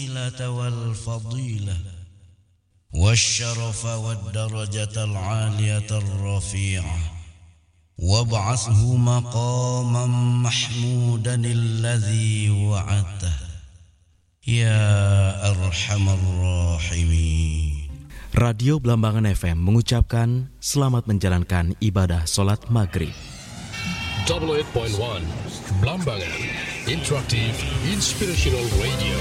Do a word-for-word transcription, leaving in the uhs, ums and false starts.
والفضيلة والشرف والدرجة العالية الرفيعة وابعثه مقاما محمودا الذي وعدته يا أرحم الراحمين. Radio Blambangan F M mengucapkan selamat menjalankan ibadah sholat maghrib. double oh eight point one Blambangan Interactive Inspirational Radio.